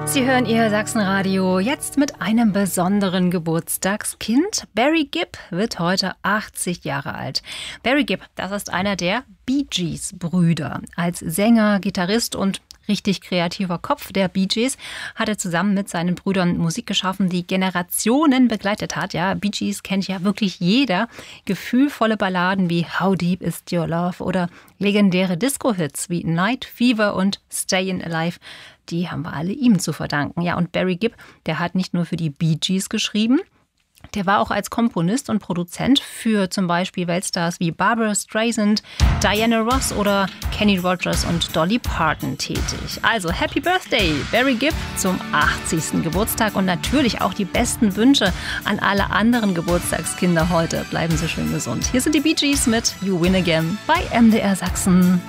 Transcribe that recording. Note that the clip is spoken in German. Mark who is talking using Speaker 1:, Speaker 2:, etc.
Speaker 1: Sie hören Ihr Sachsenradio jetzt mit einem besonderen Geburtstagskind. Barry Gibb wird heute 80 Jahre alt. Barry Gibb, das ist einer der Bee Gees Brüder. Als Sänger, Gitarrist und richtig kreativer Kopf der Bee Gees hat er zusammen mit seinen Brüdern Musik geschaffen, die Generationen begleitet hat. Ja, Bee Gees kennt ja wirklich jeder. Gefühlvolle Balladen wie How Deep Is Your Love oder legendäre Disco-Hits wie Night Fever und Stayin' Alive. Die haben wir alle ihm zu verdanken. Ja, und Barry Gibb, der hat nicht nur für die Bee Gees geschrieben, der war auch als Komponist und Produzent für zum Beispiel Weltstars wie Barbra Streisand, Diana Ross oder Kenny Rogers und Dolly Parton tätig. Also Happy Birthday, Barry Gibb, zum 80. Geburtstag und natürlich auch die besten Wünsche an alle anderen Geburtstagskinder heute. Bleiben Sie schön gesund. Hier sind die Bee Gees mit You Win Again bei MDR Sachsen.